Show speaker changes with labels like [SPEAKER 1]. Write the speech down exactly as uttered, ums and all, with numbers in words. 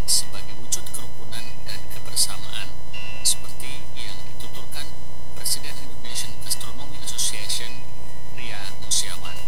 [SPEAKER 1] sebagai wujud kerukunan dan kebersamaan, seperti yang dituturkan Presiden Indonesian Gastronomy Association Ria Musyawan.